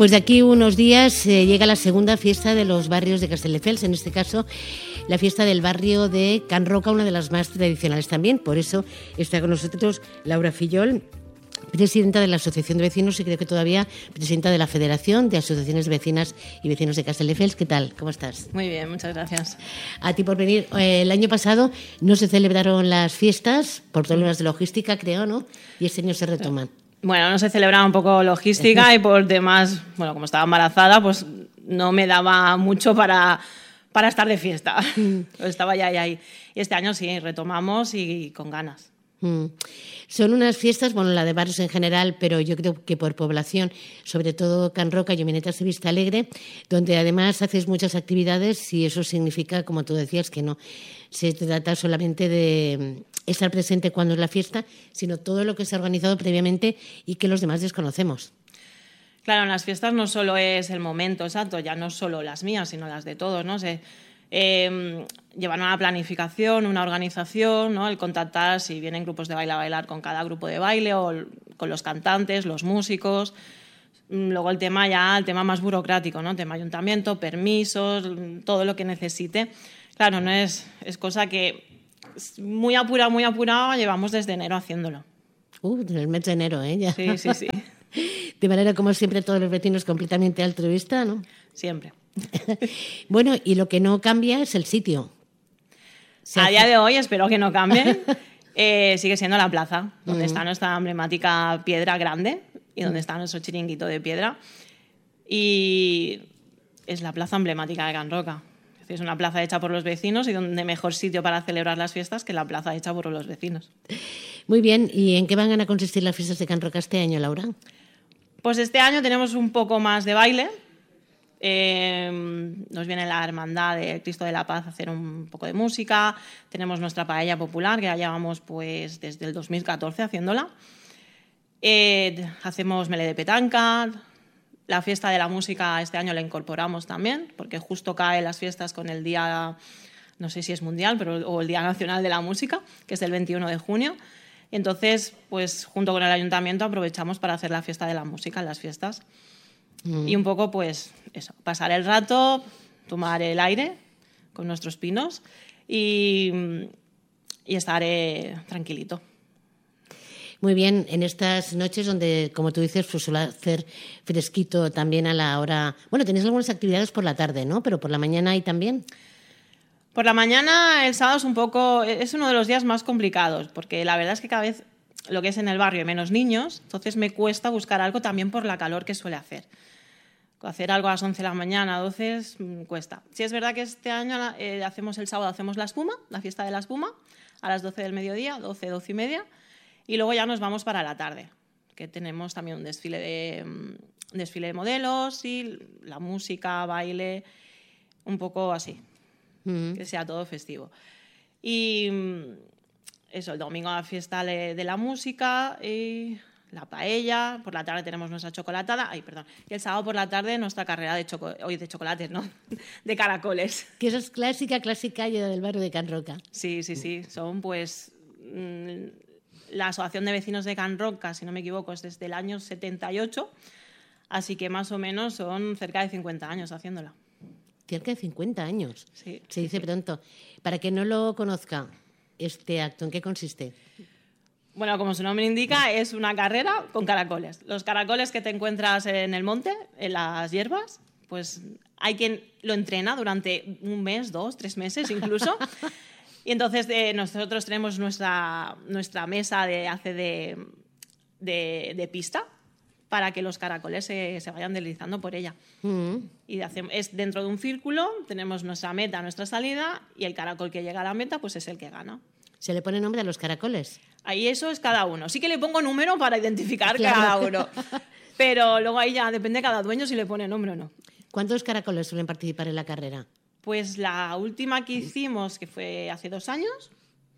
Pues de aquí unos días llega la segunda fiesta de los barrios de Castelldefels, en este caso la fiesta del barrio de Can Roca, una de las más tradicionales también. Por eso está con nosotros Laura Fillol, presidenta de la Asociación de Vecinos y creo que todavía presidenta de la Federación de Asociaciones de Vecinas y Vecinos de Castelldefels. ¿Qué tal? ¿Cómo estás? Muy bien, muchas gracias. A ti por venir. El año pasado no se celebraron las fiestas por problemas de logística, creo, ¿no? Y este año se retoman. Bueno, no se celebraba un poco logística y por temas, bueno, como estaba embarazada, pues no me daba mucho para estar de fiesta. Estaba ya ahí. Y este año sí, retomamos y con ganas. Son unas fiestas, bueno, la de barrios en general, pero yo creo que por población, sobre todo Can Roca y Omenetas de Vista Alegre, donde además haces muchas actividades y eso significa, como tú decías, que no se trata solamente de estar presente cuando es la fiesta, sino todo lo que se ha organizado previamente y que los demás desconocemos. Claro, en las fiestas no solo es el momento exacto, ya no solo las mías, sino las de todos, ¿no? Llevan una planificación, una organización, ¿no? El contactar si vienen grupos de baile a bailar con cada grupo de baile o con los cantantes, los músicos. Luego el tema más burocrático, ¿no? El tema ayuntamiento, permisos, todo lo que necesite. Claro, no es cosa que muy apurado llevamos desde enero haciéndolo. En el mes de enero, ¿eh? Ya. Sí. De manera, como siempre, todos los vecinos completamente altruista, ¿no? Siempre. Bueno, y lo que no cambia es el sitio. A día de hoy espero que no cambie. Sigue siendo la plaza, donde está nuestra emblemática piedra grande y donde está nuestro chiringuito de piedra. Y es la plaza emblemática de Can Roca. Es una plaza hecha por los vecinos y donde mejor sitio para celebrar las fiestas que la plaza hecha por los vecinos. Muy bien. ¿Y en qué van a consistir las fiestas de Can Roca este año, Laura? Pues este año tenemos un poco más de baile. Nos viene la Hermandad de Cristo de la Paz a hacer un poco de música. Tenemos nuestra paella popular, que ya llevamos pues, desde el 2014 haciéndola. Hacemos melé de petanca. La fiesta de la música este año la incorporamos también, porque justo cae las fiestas con el día, no sé si es mundial, o el Día Nacional de la Música, que es el 21 de junio. Entonces, pues junto con el ayuntamiento aprovechamos para hacer la fiesta de la música en las fiestas. Y un poco, pues, eso, pasar el rato, tomar el aire con nuestros pinos y estar tranquilito. Muy bien, en estas noches donde, como tú dices, pues suele hacer fresquito también a la hora... Bueno, tenéis algunas actividades por la tarde, ¿no? Pero por la mañana hay también. Por la mañana, el sábado es uno de los días más complicados, porque la verdad es que cada vez lo que es en el barrio hay menos niños, entonces me cuesta buscar algo también por la calor que suele hacer. Hacer algo a las 11 de la mañana, 12, cuesta. Sí es verdad que este año el sábado hacemos la espuma, la fiesta de la espuma, a las 12 del mediodía, 12 y media, y luego ya nos vamos para la tarde, que tenemos también un desfile de modelos y la música, baile, un poco así, que sea todo festivo. Y eso, el domingo la fiesta de la música y la paella, por la tarde tenemos nuestra chocolatada, y el sábado por la tarde nuestra carrera de chocolates, ¿no? De caracoles. Que esa es clásica ya del barrio de Can Roca. Sí, son pues la Asociación de Vecinos de Can Roca, si no me equivoco, es desde el año 78, así que más o menos son cerca de 50 años haciéndola. Cerca de 50 años. Sí. Se dice pronto. Para quien no lo conozca, este acto, ¿en qué consiste? Bueno, como su nombre indica, es una carrera con caracoles. Los caracoles que te encuentras en el monte, en las hierbas, pues hay quien lo entrena durante un mes, 2, 3 meses incluso. Y entonces nosotros tenemos nuestra mesa de pista para que los caracoles se vayan deslizando por ella. Y es dentro de un círculo, tenemos nuestra meta, nuestra salida, y el caracol que llega a la meta pues es el que gana. ¿Se le pone nombre a los caracoles? Ahí eso es cada uno. Sí que le pongo número para identificar cada uno. Pero luego ahí ya depende de cada dueño si le pone nombre o no. ¿Cuántos caracoles suelen participar en la carrera? Pues la última que hicimos, que fue hace 2 años,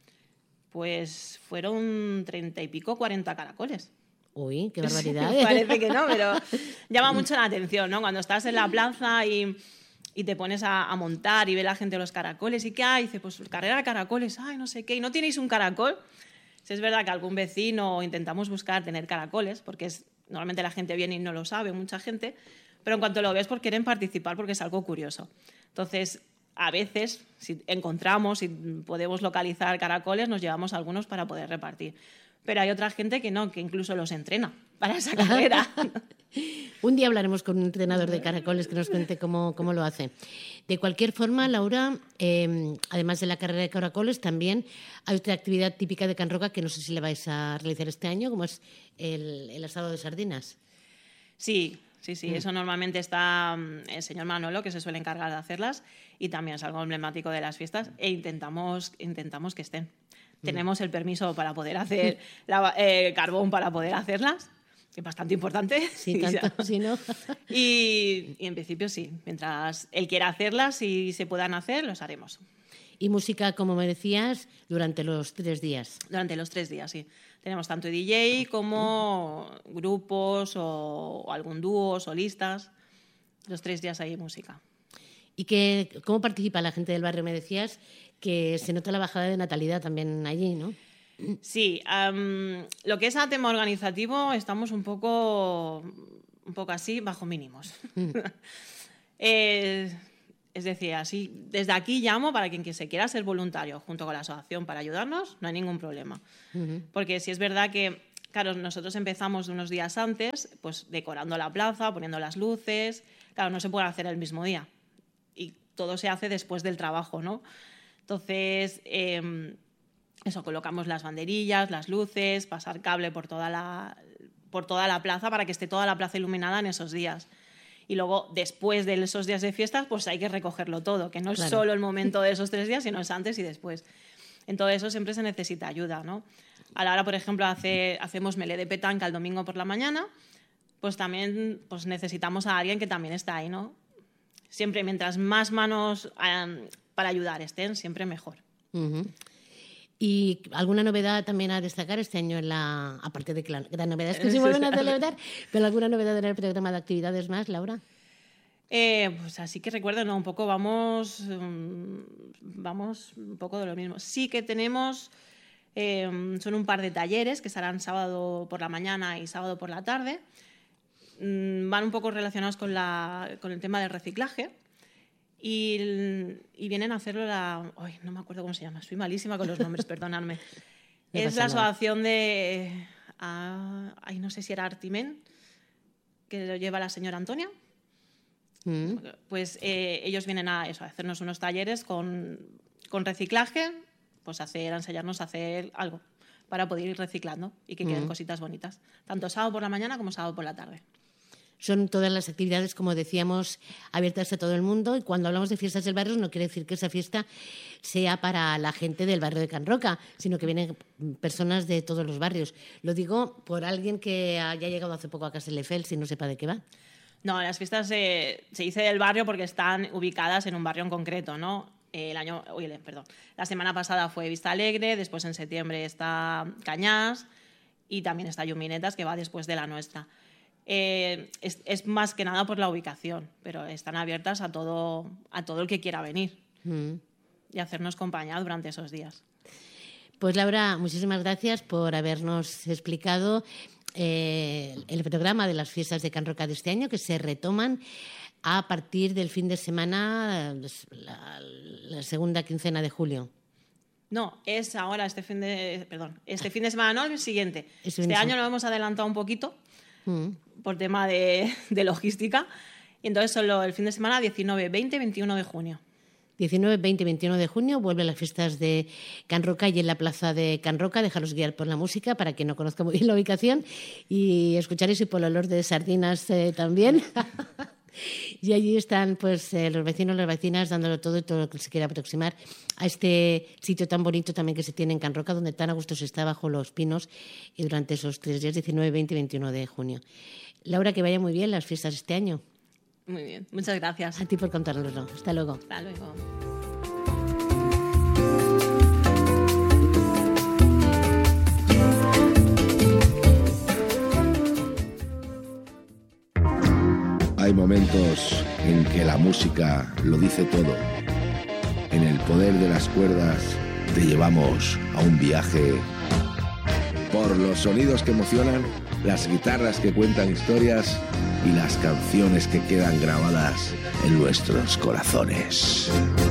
pues fueron 30 y pico, 40 caracoles. Uy, qué barbaridad. Parece que no, pero llama mucho la atención, ¿no? Cuando estás en la plaza y te pones a montar y ve la gente los caracoles. ¿Y qué hay? Dice, pues carrera de caracoles, ay, no sé qué. ¿Y no tenéis un caracol? Si es verdad que algún vecino intentamos buscar tener caracoles, porque normalmente la gente viene y no lo sabe, mucha gente, pero en cuanto lo ves, quieren participar porque es algo curioso. Entonces, a veces, si encontramos, si podemos localizar caracoles, nos llevamos algunos para poder repartir. Pero hay otra gente que no, que incluso los entrena para esa carrera. Un día hablaremos con un entrenador de caracoles que nos cuente cómo lo hace. De cualquier forma, Laura, además de la carrera de caracoles, también hay otra actividad típica de Can Roca que no sé si le vais a realizar este año, como es el asado de sardinas. Sí. Eso normalmente está el señor Manolo, que se suele encargar de hacerlas, y también es algo emblemático de las fiestas, e intentamos que estén. Tenemos el permiso para poder hacer carbón para poder hacerlas, que es bastante importante. Sí, tanto, sí, ¿no? Y en principio sí, mientras él quiera hacerlas y se puedan hacer, los haremos. Y música, como me decías, durante los 3 días. Durante los 3 días, sí. Tenemos tanto DJ como grupos o algún dúo, solistas. Los 3 días hay música. ¿Y cómo participa la gente del barrio? Me decías que se nota la bajada de natalidad también allí, ¿no? Sí, lo que es a tema organizativo estamos un poco así, bajo mínimos. Es decir, así, desde aquí llamo para quien se quiera ser voluntario junto con la asociación para ayudarnos, no hay ningún problema. Porque si es verdad que, claro, nosotros empezamos unos días antes, pues decorando la plaza, poniendo las luces, claro, no se puede hacer el mismo día y todo se hace después del trabajo, ¿no? Entonces, eso, colocamos las banderillas, las luces, pasar cable por toda la plaza para que esté toda la plaza iluminada en esos días. Y luego, después de esos días de fiestas, pues hay que recogerlo todo, que no es solo el momento de esos 3 días, sino es antes y después. En todo eso siempre se necesita ayuda, ¿no? A la hora, por ejemplo, hacemos melé de petanca el domingo por la mañana, pues también pues necesitamos a alguien que también está ahí, ¿no? Siempre, mientras más manos para ayudar estén, siempre mejor. ¿Y alguna novedad también a destacar este año aparte de que las gran novedades que se vuelven a celebrar, pero alguna novedad en el programa de actividades más, Laura? Pues así que recuerdo, ¿no? Un poco vamos un poco de lo mismo. Sí que tenemos, son un par de talleres que serán sábado por la mañana y sábado por la tarde. Van un poco relacionados con el tema del reciclaje. Y vienen a hacerlo Ay, no me acuerdo cómo se llama, soy malísima con los nombres, perdonadme. Es la asociación de... no sé si era Artimen, que lo lleva la señora Antonia. Pues ellos vienen a hacernos unos talleres con reciclaje, pues a enseñarnos a hacer algo para poder ir reciclando y que queden cositas bonitas, tanto sábado por la mañana como sábado por la tarde. Son todas las actividades, como decíamos, abiertas a todo el mundo, y cuando hablamos de fiestas del barrio no quiere decir que esa fiesta sea para la gente del barrio de Can Roca, sino que vienen personas de todos los barrios. Lo digo por alguien que haya llegado hace poco a Castelldefels y no sepa de qué va. No, las fiestas se dice del barrio porque están ubicadas en un barrio en concreto, ¿no? La semana pasada fue Vista Alegre, después en septiembre está Cañas y también está Yuminetas, que va después de la nuestra. Es más que nada por la ubicación, pero están abiertas a todo el que quiera venir y hacernos compañía durante esos días. Pues Laura, muchísimas gracias por habernos explicado el programa de las fiestas de Can Roca de este año, que se retoman a partir del fin de semana, la segunda quincena de julio. No, es ahora este fin de semana, no, el siguiente. Este año lo hemos adelantado un poquito por tema de logística. Y entonces solo el fin de semana 19, 20 y 21 de junio. 19, 20 y 21 de junio vuelven las fiestas de Can Roca y en la plaza de Can Roca. Dejaros guiar por la música para quien no conozca muy bien la ubicación y escucharéis y por el olor de sardinas también. Y allí están pues los vecinos, las vecinas dándolo todo y todo lo que se quiera aproximar a este sitio tan bonito también que se tiene en Can Roca, donde tan a gusto se está bajo los pinos y durante esos 3 días, 19, 20 y 21 de junio. Laura, que vaya muy bien las fiestas este año. Muy bien, muchas gracias. A ti por contárnoslo. Hasta luego. Hasta luego. Hay momentos en que la música lo dice todo. En el poder de las cuerdas te llevamos a un viaje por los sonidos que emocionan, las guitarras que cuentan historias y las canciones que quedan grabadas en nuestros corazones.